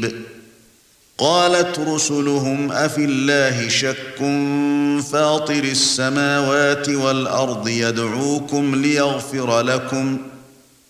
قريب. قالت رسلهم أفي الله شك فاطر السماوات والأرض يدعوكم